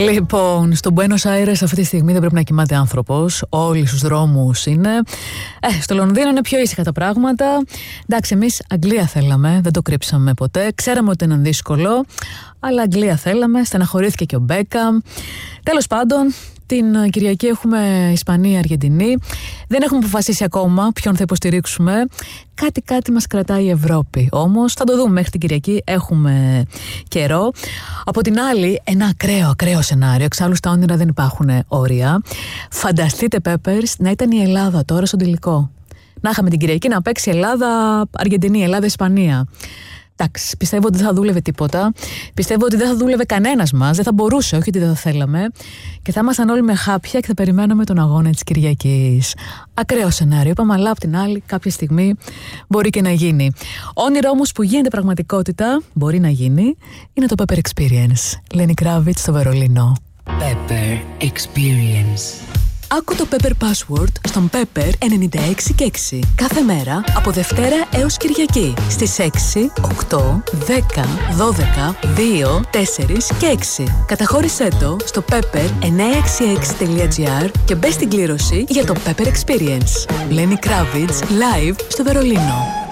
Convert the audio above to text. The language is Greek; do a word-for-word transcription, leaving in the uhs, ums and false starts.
Λοιπόν, στο Buenos Aires αυτή τη στιγμή δεν πρέπει να κοιμάται άνθρωπος. Όλοι στους δρόμους είναι. Ε, στο Λονδίνο είναι πιο ήσυχα τα πράγματα. Εντάξει, εμείς Αγγλία θέλαμε, δεν το κρύψαμε ποτέ. Ξέραμε ότι είναι δύσκολο, αλλά Αγγλία θέλαμε. Στεναχωρήθηκε και ο Μπέκαμ. Τέλος πάντων, την Κυριακή έχουμε Ισπανία-Αργεντινή. Δεν έχουμε αποφασίσει ακόμα ποιον θα υποστηρίξουμε. Κάτι κάτι μας κρατάει η Ευρώπη. Όμως θα το δούμε μέχρι την Κυριακή. Έχουμε καιρό. Από την άλλη, ένα ακραίο, ακραίο σενάριο. Εξάλλου στα όνειρα δεν υπάρχουν όρια. Φανταστείτε, Peppers, να ήταν η Ελλάδα τώρα στον τελικό. Να είχαμε την Κυριακή να παίξει Ελλάδα-Αργεντινή, Ελλάδα-Ισπανία. Εντάξει, πιστεύω ότι δεν θα δούλευε τίποτα. Πιστεύω ότι δεν θα δούλευε κανένας μας. Δεν θα μπορούσε, όχι ότι δεν θα θέλαμε. Και θα ήμασταν όλοι με χάπια και θα περιμέναμε τον αγώνα της Κυριακής. Ακραίο σενάριο, είπαμε, αλλά απ' την άλλη, κάποια στιγμή μπορεί και να γίνει. Όνειρο όμως που γίνεται πραγματικότητα, μπορεί να γίνει, είναι το Pepper Experience. Lenny Kravitz στο Βερολίνο. Pepper Experience. Άκου το Pepper Password στον Pepper ενενήντα έξι και έξι. Κάθε μέρα από Δευτέρα έως Κυριακή στις έξι, οκτώ, δέκα, δώδεκα, δύο, τέσσερα και έξι. Καταχώρησέ το στο pepper εννιακόσια εξήντα έξι τελεία gr και μπες στην κλήρωση για το Pepper Experience. Lenny Kravitz live στο Βερολίνο.